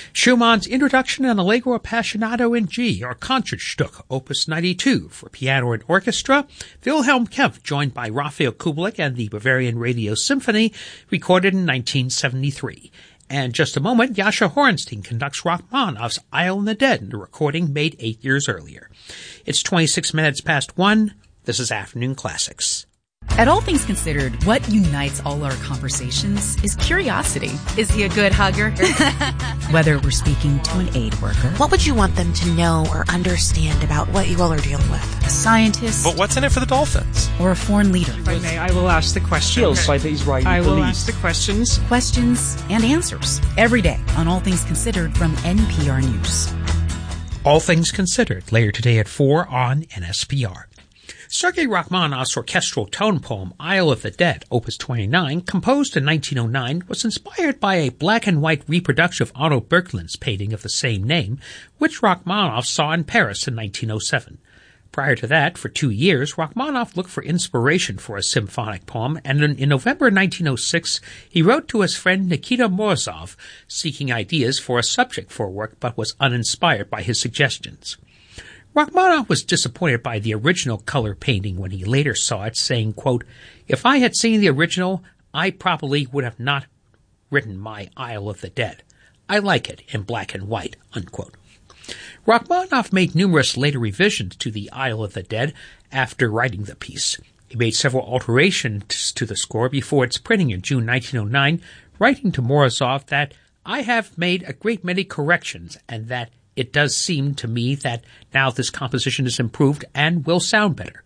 Schumann's Introduction and Allegro Appassionato in G, or Concertstück, Opus 92, for piano and orchestra. Wilhelm Kempff, joined by Raphael Kubelik and the Bavarian Radio Symphony, recorded in 1973. And just a moment, Jascha Hornstein conducts Rachmaninoff's Isle in the Dead in a recording made 8 years earlier. It's 26 minutes past 1. This is Afternoon Classics. At All Things Considered, what unites all our conversations is curiosity. Is he a good hugger? Whether we're speaking to an aid worker. What would you want them to know or understand about what you all are dealing with? A scientist. But what's in it for the Dolphins? Or a foreign leader. If I may, I will ask the questions. By the Israeli I will police. ask the questions. Questions and answers. Every day on All Things Considered from NPR News. All Things Considered, later today at 4 on NSPR. Sergei Rachmaninoff's orchestral tone poem, Isle of the Dead, Opus 29, composed in 1909, was inspired by a black-and-white reproduction of Otto Berklin's painting of the same name, which Rachmaninoff saw in Paris in 1907. Prior to that, for 2 years, Rachmaninoff looked for inspiration for a symphonic poem, and in November 1906, he wrote to his friend Nikita Morozov, seeking ideas for a subject for work, but was uninspired by his suggestions. Rachmaninoff was disappointed by the original color painting when he later saw it, saying, quote, "If I had seen the original, I probably would have not written my Isle of the Dead. I like it in black and white," unquote. Rachmaninoff made numerous later revisions to the Isle of the Dead after writing the piece. He made several alterations to the score before its printing in June 1909, writing to Morozov that, "I have made a great many corrections, and that it does seem to me that now this composition is improved and will sound better."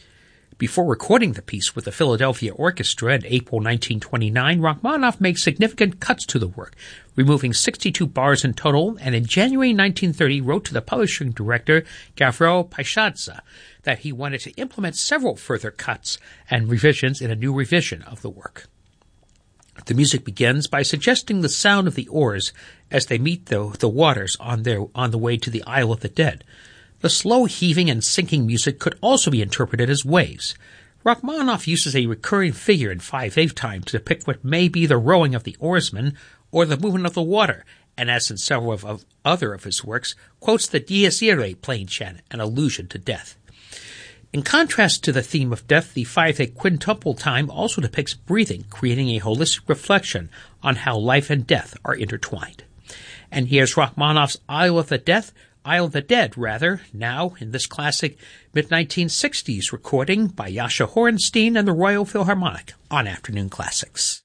Before recording the piece with the Philadelphia Orchestra in April 1929, Rachmaninoff made significant cuts to the work, removing 62 bars in total, and in January 1930 wrote to the publishing director, Gavril Paishadze, that he wanted to implement several further cuts and revisions in a new revision of the work. The music begins by suggesting the sound of the oars as they meet the waters on the way to the Isle of the Dead. The slow heaving and sinking music could also be interpreted as waves. Rachmaninoff uses a recurring figure in 5/8 time to depict what may be the rowing of the oarsmen or the movement of the water, and as in several of other of his works, quotes the Dies Irae plain chant, an allusion to death. In contrast to the theme of death, the 5/8 quintuple time also depicts breathing, creating a holistic reflection on how life and death are intertwined. And here's Rachmaninoff's Isle of the Dead, now in this classic mid-1960s recording by Jascha Hornstein and the Royal Philharmonic on Afternoon Classics.